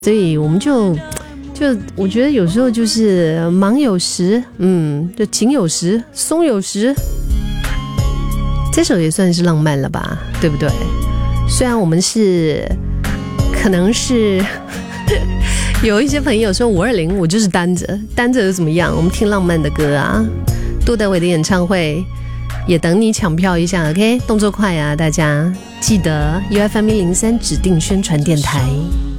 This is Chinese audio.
所以我们就我觉得有时候就是忙有时，就紧有时，松有时。这首也算是浪漫了吧，对不对？虽然我们可能是有一些朋友说520我就是单着又怎么样？我们听浪漫的歌啊，杜德伟的演唱会也等你抢票一下 ，OK？ 动作快啊，大家记得 UFM 103指定宣传电台。